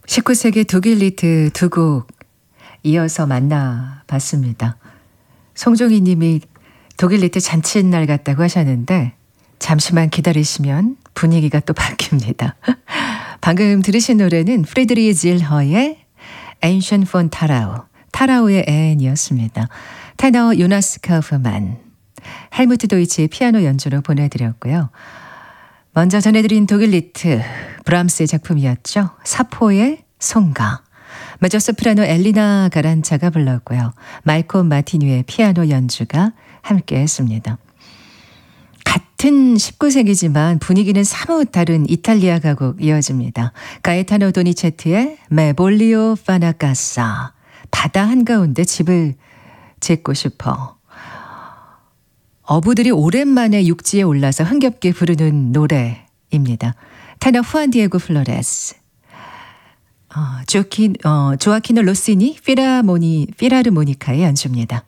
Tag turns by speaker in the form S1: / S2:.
S1: 19세기 독일 리트 두 곡 이어서 만나봤습니다. 송종희 님이 독일 리트 잔칫날 같다고 하셨는데 잠시만 기다리시면 분위기가 또 바뀝니다. 방금 들으신 노래는 프리드리히 질허의 Ancient von Thallau, 타라우의 앤이었습니다. 테너 요나스 카우프만, 헬무트 도이치의 피아노 연주로 보내드렸고요. 먼저 전해드린 독일 리트 브람스의 작품이었죠. 사포의 송가. 메조소프라노 엘리나 가란차가 불렀고요. 말코 마티뉴의 피아노 연주가 함께했습니다. 같은 19세기지만 분위기는 사뭇 다른 이탈리아 가곡 이어집니다. 가에타노 도니체티의 메볼리오 파나카사. 바다 한가운데 집을 짓고 싶어. 어부들이 오랜만에 육지에 올라서 흥겹게 부르는 노래입니다. 테너 후안 디에고 플로레스, 조아키노 로시니 피라르모니카의 연주입니다.